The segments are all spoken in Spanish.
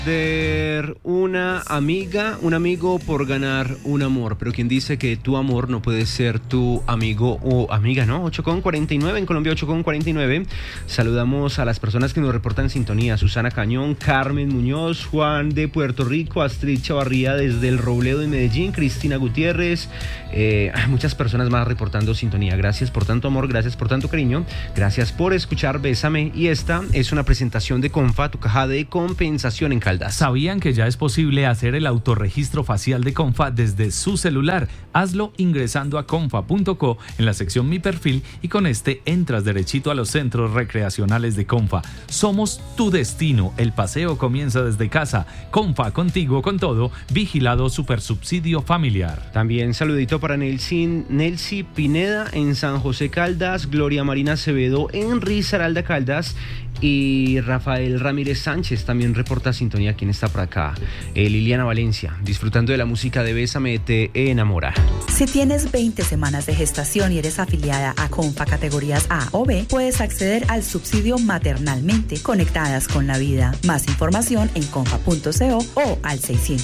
Una amiga, un amigo por ganar un amor, pero quien dice que tu amor no puede ser tu amigo o amiga, ¿no? 8:49 en Colombia, 8:49. Saludamos a las personas que nos reportan sintonía: Susana Cañón, Carmen Muñoz, Juan de Puerto Rico, Astrid Chavarría desde el Robledo de Medellín, Cristina Gutiérrez, muchas personas más reportando sintonía. Gracias por tanto amor, gracias por tanto cariño, gracias por escuchar Bésame. Y esta es una presentación de Confa, tu caja de compensación en Caldas. ¿Sabían que ya es posible hacer el autorregistro facial de Confa desde su celular? Hazlo ingresando a confa.co en la sección Mi Perfil y con este entras derechito a los centros recreacionales de Confa. Somos tu destino. El paseo comienza desde casa. Confa, contigo con todo. Vigilado Supersubsidio Familiar. También saludito para Nelcy Pineda en San José Caldas, Gloria Marina Acevedo en Risaralda Caldas y Rafael Ramírez Sánchez también reporta sintonía. ¿Quién está por acá? Liliana Valencia, disfrutando de la música de Bésame, te enamora. Si tienes 20 semanas de gestación y eres afiliada a Confa categorías A o B, puedes acceder al subsidio maternalmente conectadas con la vida. Más información en confa.co o al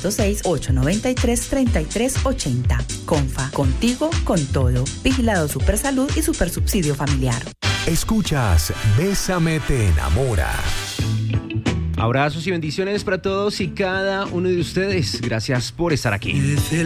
606-893-3380. Confa, contigo con todo. Vigilado Supersalud y Supersubsidio Familiar. Escuchas Bésame te enamora. Abrazos y bendiciones para todos y cada uno de ustedes. Gracias por estar aquí.